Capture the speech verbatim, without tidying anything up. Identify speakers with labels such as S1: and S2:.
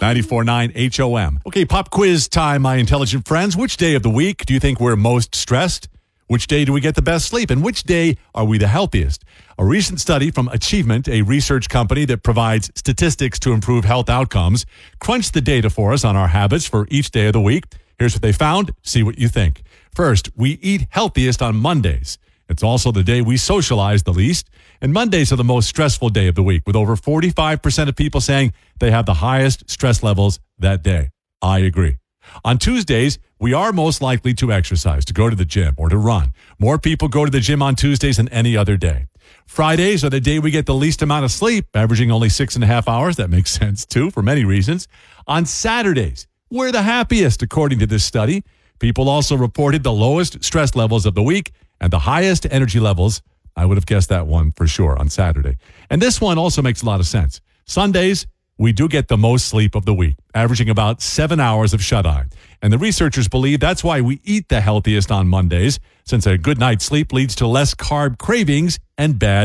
S1: ninety-four point nine H O M. Okay, pop quiz time, my intelligent friends. Which day of the week do you think we're most stressed? Which day do we get the best sleep? And which day are we the healthiest? A recent study from Achievement, a research company that provides statistics to improve health outcomes, crunched the data for us on our habits for each day of the week. Here's what they found. See what you think. First, we eat healthiest on Mondays. It's also the day we socialize the least. And Mondays are the most stressful day of the week, with over forty-five percent of people saying they have the highest stress levels that day. I agree. On Tuesdays, we are most likely to exercise, to go to the gym or to run. More people go to the gym on Tuesdays than any other day. Fridays are the day we get the least amount of sleep, averaging only six and a half hours. That makes sense, too, for many reasons. On Saturdays, we're the happiest, according to this study. People also reported the lowest stress levels of the week and the highest energy levels. I would have guessed that one for sure on Saturday. And this one also makes a lot of sense. Sundays, we do get the most sleep of the week, averaging about seven hours of shut-eye. And the researchers believe that's why we eat the healthiest on Mondays, since a good night's sleep leads to less carb cravings and bad